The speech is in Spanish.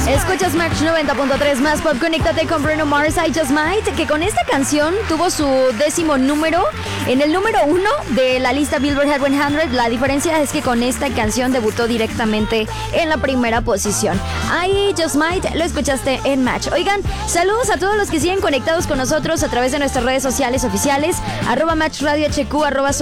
Escuchas Match 90.3 más pop. Conéctate con Bruno Mars, I Just Might, que con esta canción tuvo su 10º número en el número 1 de la lista Billboard Hot 100. La diferencia es que con esta canción debutó directamente en la primera posición. I Just Might lo escuchaste en Match. Oigan, saludos a todos los que siguen conectados con nosotros a través de nuestras redes sociales oficiales, @Match Radio HQ,